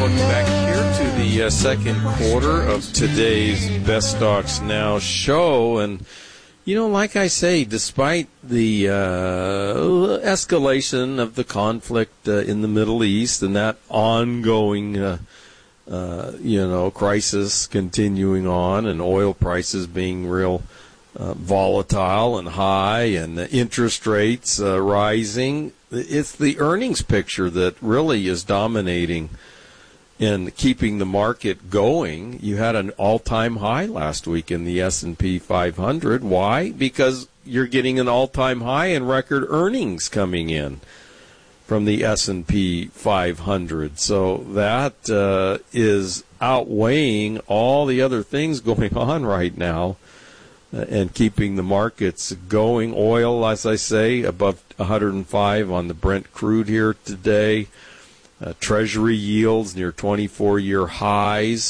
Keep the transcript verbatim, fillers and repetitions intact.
Welcome back here to the uh, second quarter of today's Best Stocks Now show. And, you know, like I say, despite the uh, escalation of the conflict uh, in the Middle East and that ongoing, uh, uh, you know, crisis continuing on, and oil prices being real uh, volatile and high, and the interest rates uh, rising, it's the earnings picture that really is dominating in keeping the market going. You had an all-time high last week in the S and P five hundred. Why? Because you're getting an all-time high in record earnings coming in from the S and P five hundred. So that uh, is outweighing all the other things going on right now uh, and keeping the markets going. Oil, as I say, above one hundred five on the Brent crude here today. Uh, Treasury yields near twenty-four year highs.